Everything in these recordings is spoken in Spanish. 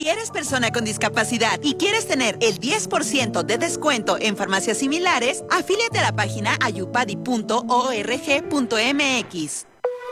Si eres persona con discapacidad y quieres tener el 10% de descuento en farmacias similares, afíliate a la página ayupadi.org.mx.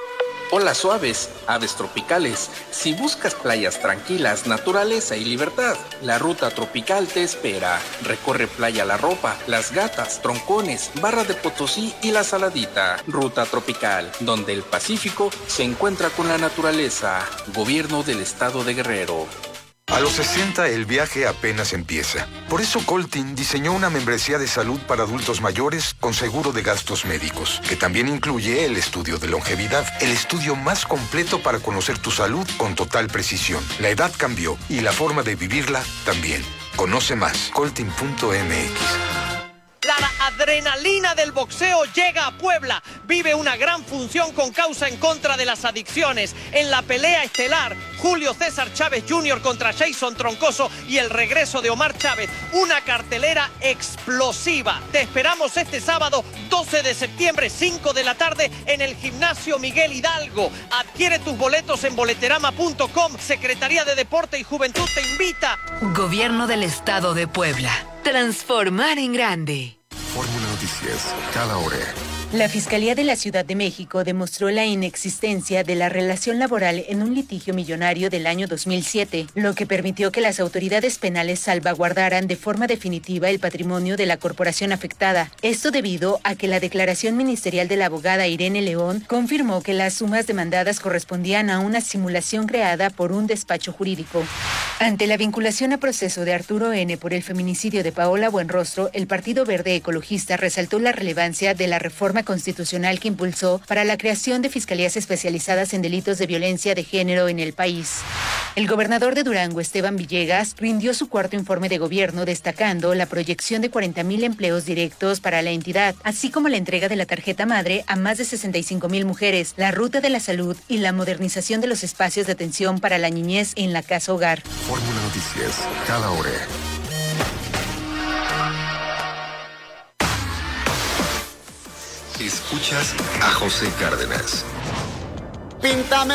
Hola suaves, aves tropicales. Si buscas playas tranquilas, naturaleza y libertad, la ruta tropical te espera. Recorre Playa La Ropa, Las Gatas, Troncones, Barra de Potosí y La Saladita. Ruta tropical, donde el Pacífico se encuentra con la naturaleza. Gobierno del Estado de Guerrero. A los 60 el viaje apenas empieza. Por eso Coltin diseñó una membresía de salud para adultos mayores con seguro de gastos médicos, que también incluye el estudio de longevidad, el estudio más completo para conocer tu salud con total precisión. La edad cambió y la forma de vivirla también. Conoce más, coltin.mx. La adrenalina del boxeo llega a Puebla. Vive una gran función con causa en contra de las adicciones. En la pelea estelar, Julio César Chávez Jr. contra Jason Troncoso y el regreso de Omar Chávez. Una cartelera explosiva. Te esperamos este sábado 12 de septiembre, 5 de la tarde, en el Gimnasio Miguel Hidalgo. Adquiere tus boletos en boleterama.com. Secretaría de Deporte y Juventud te invita. Gobierno del Estado de Puebla. Transformar en grande. Fórmula Noticias, cada hora. La Fiscalía de la Ciudad de México demostró la inexistencia de la relación laboral en un litigio millonario del año 2007, lo que permitió que las autoridades penales salvaguardaran de forma definitiva el patrimonio de la corporación afectada. Esto debido a que la declaración ministerial de la abogada Irene León confirmó que las sumas demandadas correspondían a una simulación creada por un despacho jurídico. Ante la vinculación a proceso de Arturo N. por el feminicidio de Paola Buenrostro, el Partido Verde Ecologista resaltó la relevancia de la reforma constitucional que impulsó para la creación de fiscalías especializadas en delitos de violencia de género en el país. El gobernador de Durango, Esteban Villegas, rindió su cuarto informe de gobierno destacando la proyección de 40,000 empleos directos para la entidad, así como la entrega de la tarjeta madre a más de 65,000 mujeres, la ruta de la salud y la modernización de los espacios de atención para la niñez en la casa hogar. Fórmula Noticias, cada hora. Escuchas a José Cárdenas. Píntame,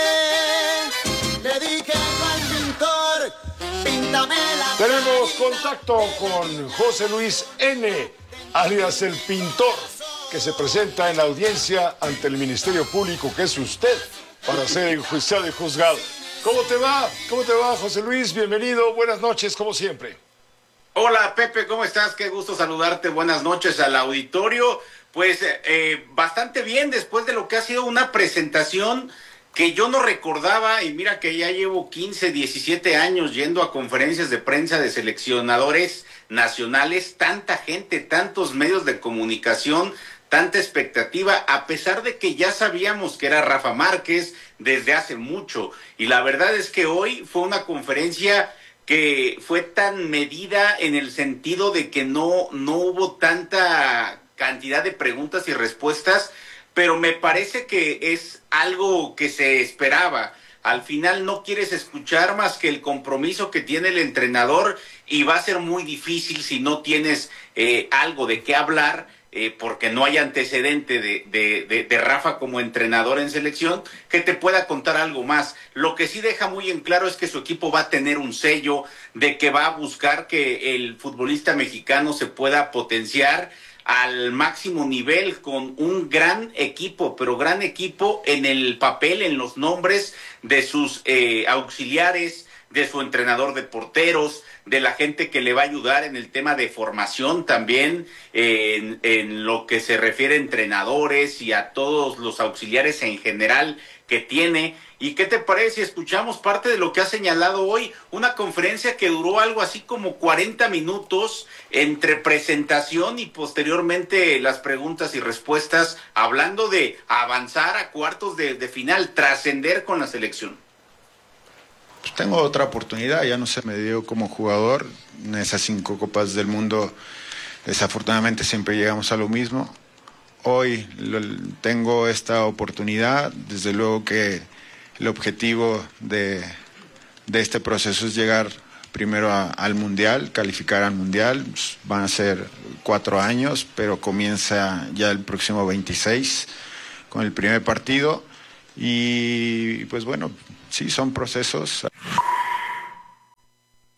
le dije al pintor, píntame la... Tenemos contacto con José Luis N., alias el pintor, que se presenta en la audiencia ante el Ministerio Público, que es usted, para ser enjuiciado y juzgado. ¿Cómo te va? ¿Cómo te va, José Luis? Bienvenido, buenas noches, como siempre. Hola, Pepe, ¿cómo estás? Qué gusto saludarte, buenas noches al auditorio. Pues bastante bien después de lo que ha sido una presentación que yo no recordaba, y mira que ya llevo 15, 17 años yendo a conferencias de prensa de seleccionadores nacionales, tanta gente, tantos medios de comunicación, tanta expectativa, a pesar de que ya sabíamos que era Rafa Márquez desde hace mucho, y la verdad es que hoy fue una conferencia que fue tan medida en el sentido de que no hubo tanta cantidad de preguntas y respuestas, pero me parece que es algo que se esperaba. Al final no quieres escuchar más que el compromiso que tiene el entrenador, y va a ser muy difícil si no tienes algo de qué hablar, porque no hay antecedente de Rafa como entrenador en selección, que te pueda contar algo más. Lo que sí deja muy en claro es que su equipo va a tener un sello, de que va a buscar que el futbolista mexicano se pueda potenciar al máximo nivel con un gran equipo, pero gran equipo en el papel, en los nombres de sus auxiliares, de su entrenador de porteros, de la gente que le va a ayudar en el tema de formación también, en lo que se refiere a entrenadores y a todos los auxiliares en general que tiene. ¿Y qué te parece si escuchamos parte de lo que ha señalado hoy? Una conferencia que duró algo así como 40 minutos entre presentación y posteriormente las preguntas y respuestas, hablando de avanzar a cuartos de final, trascender con la selección. Pues tengo otra oportunidad, ya no se me dio como jugador. En esas 5 Copas del Mundo desafortunadamente siempre llegamos a lo mismo. Hoy tengo esta oportunidad, desde luego que el objetivo de este proceso es llegar primero al Mundial, calificar al Mundial. Pues van a ser 4 años, pero comienza ya el próximo 26 con el primer partido. Y pues bueno, sí, son procesos.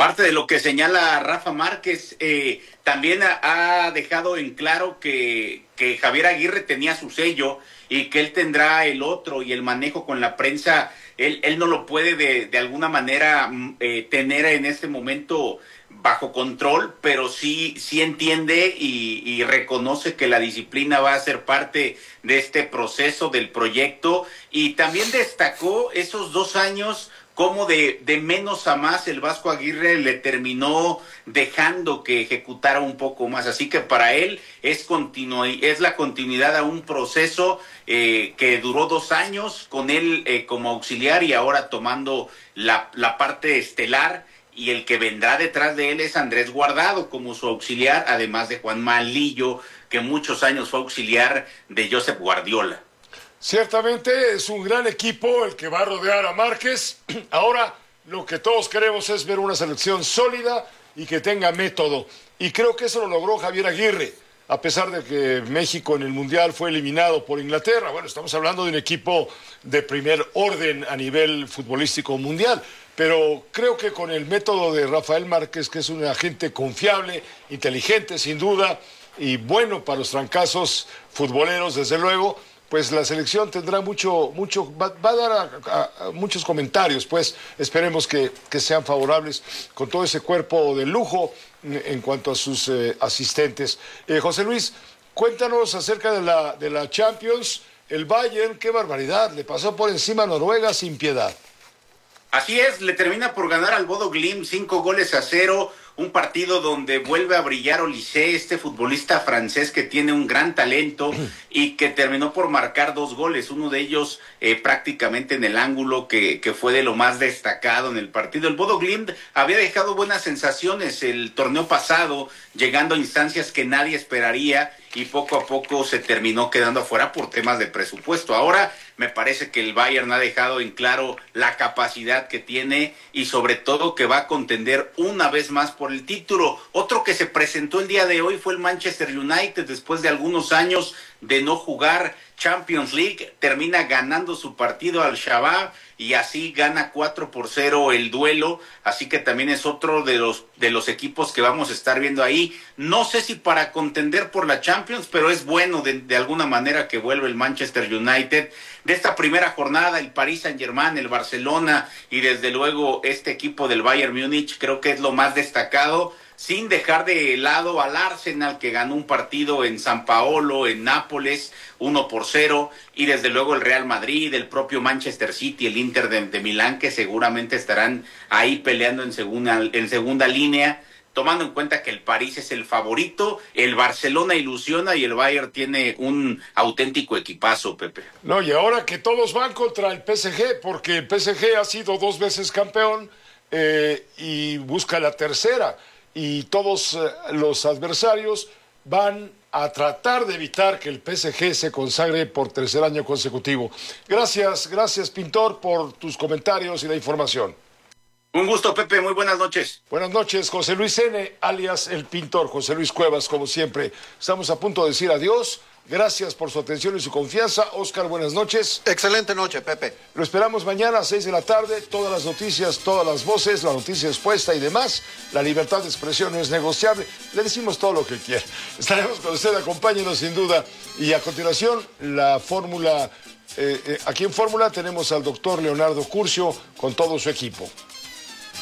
Parte de lo que señala Rafa Márquez, también ha dejado en claro que Javier Aguirre tenía su sello y que él tendrá el otro, y el manejo con la prensa, él no lo puede de alguna manera tener en este momento bajo control, pero sí entiende y reconoce que la disciplina va a ser parte de este proceso del proyecto, y también destacó esos 2 años como de menos a más el Vasco Aguirre le terminó dejando que ejecutara un poco más. Así que para él es la continuidad a un proceso que duró 2 años con él como auxiliar, y ahora tomando la parte estelar, y el que vendrá detrás de él es Andrés Guardado como su auxiliar, además de Juan Malillo, que muchos años fue auxiliar de Josep Guardiola. Ciertamente es un gran equipo el que va a rodear a Márquez. Ahora lo que todos queremos es ver una selección sólida y que tenga método. Y creo que eso lo logró Javier Aguirre, a pesar de que México en el Mundial fue eliminado por Inglaterra. Bueno, estamos hablando de un equipo de primer orden a nivel futbolístico mundial. Pero creo que con el método de Rafael Márquez, que es un agente confiable, inteligente sin duda, y bueno para los trancazos futboleros desde luego, pues la selección tendrá va a dar muchos comentarios, pues esperemos que sean favorables con todo ese cuerpo de lujo en cuanto a sus asistentes. José Luis, cuéntanos acerca de la Champions. El Bayern, qué barbaridad, le pasó por encima a Noruega sin piedad. Así es, le termina por ganar al Bodo Glimt 5-0, un partido donde vuelve a brillar Olise, este futbolista francés que tiene un gran talento y que terminó por marcar 2 goles, uno de ellos prácticamente en el ángulo, que fue de lo más destacado en el partido. El Bodo Glimt había dejado buenas sensaciones el torneo pasado, llegando a instancias que nadie esperaría, y poco a poco se terminó quedando afuera por temas de presupuesto. Ahora me parece que el Bayern ha dejado en claro la capacidad que tiene, y sobre todo que va a contender una vez más por el título. Otro que se presentó el día de hoy fue el Manchester United, después de algunos años de no jugar Champions League, termina ganando su partido al Shabab y así gana 4-0 el duelo, así que también es otro de los equipos que vamos a estar viendo ahí. No sé si para contender por la Champions, pero es bueno de alguna manera que vuelve el Manchester United. De esta primera jornada, el Paris Saint-Germain, el Barcelona y desde luego este equipo del Bayern Múnich creo que es lo más destacado, sin dejar de lado al Arsenal, que ganó un partido en San Paolo, en Nápoles, 1-0, y desde luego el Real Madrid, el propio Manchester City, el Inter de Milán, que seguramente estarán ahí peleando en segunda línea, tomando en cuenta que el París es el favorito, el Barcelona ilusiona y el Bayern tiene un auténtico equipazo, Pepe. No, y ahora que todos van contra el PSG, porque el PSG ha sido 2 veces campeón y busca la tercera, y todos los adversarios van a tratar de evitar que el PSG se consagre por 3er año consecutivo. Gracias, Pintor, por tus comentarios y la información. Un gusto, Pepe, muy buenas noches. Buenas noches, José Luis N., alias El Pintor, José Luis Cuevas, como siempre. Estamos a punto de decir adiós. Gracias por su atención y su confianza. Oscar, buenas noches. Excelente noche, Pepe. Lo esperamos mañana a 6 de la tarde. Todas las noticias, todas las voces, la noticia expuesta y demás. La libertad de expresión no es negociable. Le decimos todo lo que quiera. Estaremos con usted, acompáñenos sin duda. Y a continuación, la fórmula. Aquí en Fórmula tenemos al doctor Leonardo Curcio con todo su equipo.